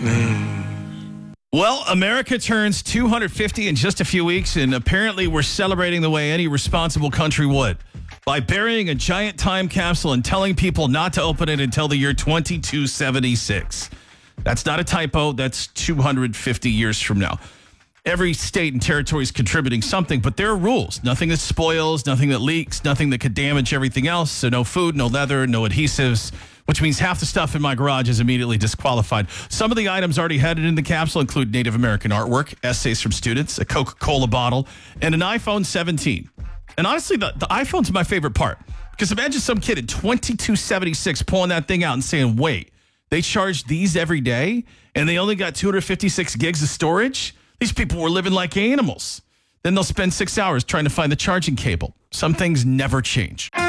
Well, America turns 250 in just a few weeks, and apparently we're celebrating the way any responsible country would, by burying a giant time capsule and telling people not to open it until the year 2276. That's not a typo. That's 250 years from now. Every state and territory is contributing something, but there are rules. Nothing that spoils, nothing that leaks, nothing that could damage everything else. So no food, no leather, no adhesives, which means half the stuff in my garage is immediately disqualified. Some of the items already headed in the capsule include Native American artwork, essays from students, a Coca-Cola bottle, and an iPhone 17. And honestly, the iPhone's my favorite part. Because imagine some kid at 2276 pulling that thing out and saying, wait, they charge these every day and they only got 256 gigs of storage? These people were living like animals. Then they'll spend 6 hours trying to find the charging cable. Some things never change.